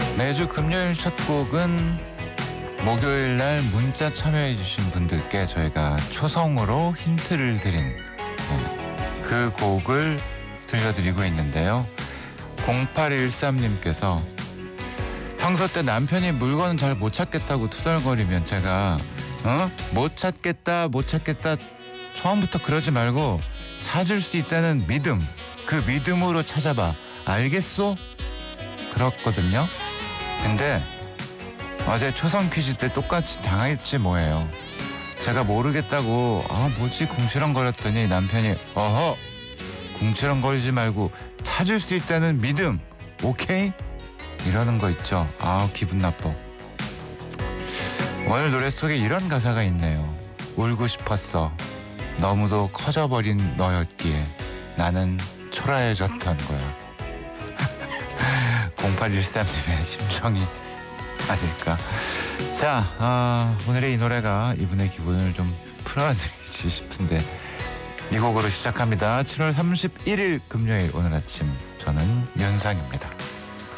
매주 금요일 첫 곡은 목요일 날 문자 참여해 주신 분들께 저희가 초성으로 힌트를 드린 그 곡을 들려드리고 있는데요. 0813님께서 평소 때 남편이 물건을 잘 못 찾겠다고 투덜거리면 제가 못 찾겠다 처음부터 그러지 말고 찾을 수 있다는 믿음, 그 믿음으로 찾아봐 알겠소? 그렇거든요. 근데 어제 초성 퀴즈 때 똑같이 당했지 뭐예요. 제가 모르겠다고 뭐지 궁시렁거렸더니 남편이 어허 궁시렁거리지 말고 찾을 수 있다는 믿음 오케이? 이러는 거 있죠. 기분 나빠. 오늘 노래 속에 이런 가사가 있네요. 울고 싶었어. 너무도 커져버린 너였기에 나는 초라해졌던 거야. 0813님의 심정이 아닐까. 자, 오늘의 이 노래가 이분의 기분을 좀 풀어드리지 싶은데 이 곡으로 시작합니다. 7월 31일 금요일 오늘 아침 저는 윤상입니다.